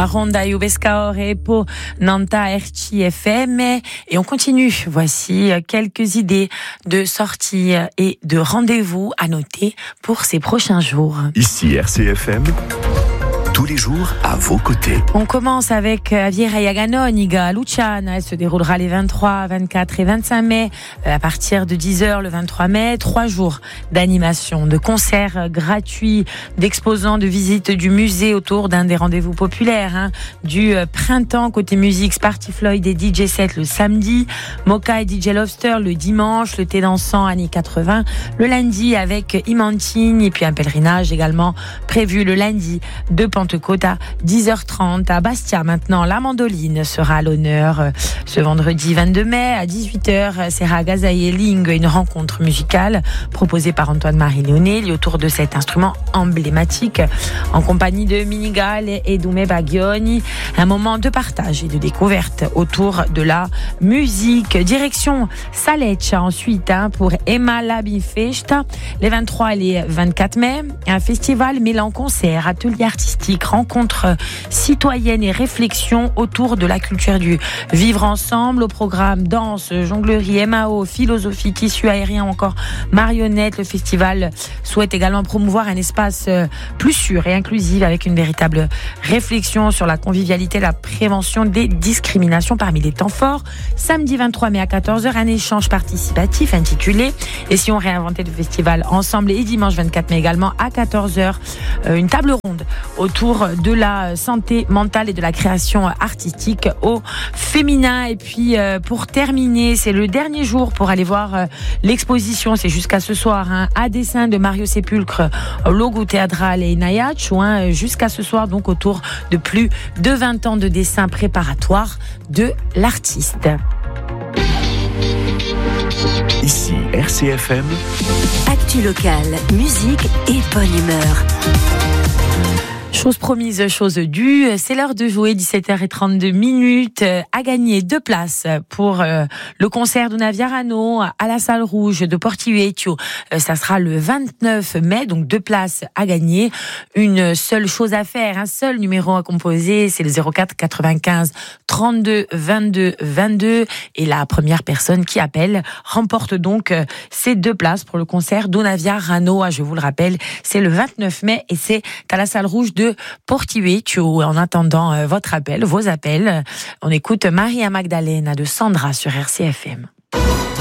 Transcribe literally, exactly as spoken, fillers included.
Ronda Iubescaor et Po Nanta Erchi F M. Et on continue. Voici quelques idées de sorties et de rendez-vous à noter pour ces prochains jours. Ici R C F M. Tous les jours à vos côtés. On commence avec Vieira Yaganon, Iga Luciana. Elle se déroulera les vingt-trois, vingt-quatre et vingt-cinq mai à partir de dix heures le vingt-trois mai. Trois jours d'animation, de concerts gratuits, d'exposants, de visites du musée autour d'un des rendez-vous populaires hein, du printemps côté musique. Sparty Floyd et D J set le samedi, Mocha et D J Lobster le dimanche, le thé dansant années quatre-vingts le lundi avec Imantine et puis un pèlerinage également prévu le lundi de Pentecôte à dix heures trente à Bastia. Maintenant, la mandoline sera à l'honneur ce vendredi vingt-deux mai à dix-huit heures. Sera Gazaïe Ling, une rencontre musicale proposée par Antoine-Marie Léonel autour de cet instrument emblématique en compagnie de Minigal et Doumé Bagioni. Un moment de partage et de découverte autour de la musique. Direction Saleccia ensuite hein, pour Emma Labifesta les vingt-trois et les vingt-quatre mai. Un festival mêlant concerts, ateliers artistiques, rencontres citoyennes et réflexions autour de la culture du vivre ensemble. Au programme danse, jonglerie, M A O, philosophie, tissu aérien ou encore marionnette. Le festival souhaite également promouvoir un espace plus sûr et inclusif avec une véritable réflexion sur la convivialité et la prévention des discriminations parmi les temps forts. Samedi vingt-trois mai à quatorze heures, un échange participatif intitulé « Et si on réinventait le festival ensemble ?» et dimanche vingt-quatre mai également à quatorze heures, une table ronde autour de la santé mentale et de la création artistique au féminin. Et puis euh, pour terminer, c'est le dernier jour pour aller voir euh, l'exposition, c'est jusqu'à ce soir, hein, à dessin de Mario Sepulcre, Logo Théâtral et Nayachu, hein, jusqu'à ce soir donc autour de plus de vingt ans de dessin préparatoire de l'artiste. Ici R C F M. Actu locale, musique et bonne humeur. Chose promise, chose due, c'est l'heure de jouer, dix-sept heures trente-deux minutes, à gagner deux places pour euh, le concert d'Unavia Rano à la Salle Rouge de Porto Vecchio. Euh, ça sera le vingt-neuf mai, donc deux places à gagner. Une seule chose à faire, un seul numéro à composer, c'est le zéro quatre quatre-vingt-quinze trente-deux vingt-deux vingt-deux. Et la première personne qui appelle remporte donc euh, ces deux places pour le concert d'Unavia Rano. Je vous le rappelle, c'est le vingt-neuf mai et c'est à la Salle Rouge de Porto Vecchio. En attendant euh, votre appel, vos appels, on écoute Maria Magdalena de Sandra sur R C F M.